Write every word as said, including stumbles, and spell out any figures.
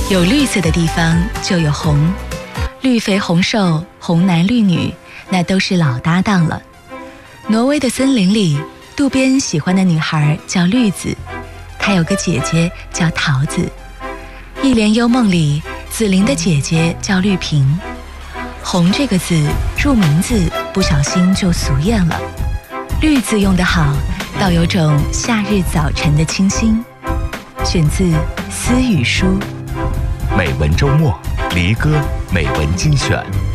有绿色的地方就有红，绿肥红瘦，红男绿女，那都是老搭档了。挪威的森林里，渡边喜欢的女孩叫绿子，她有个姐姐叫桃子。一帘幽梦里，紫菱的姐姐叫绿萍。红这个字入名字不小心就俗艳了，绿字用得好，倒有种夏日早晨的清新。选自《思雨书》。 美文周末，离歌美文精选。